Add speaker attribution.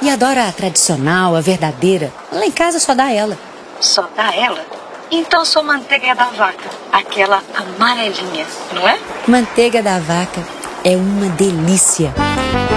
Speaker 1: E adora a tradicional, a verdadeira. Lá em casa só dá ela.
Speaker 2: Só dá ela? Então sou manteiga da vaca, aquela amarelinha, não é?
Speaker 1: Manteiga da vaca é uma delícia.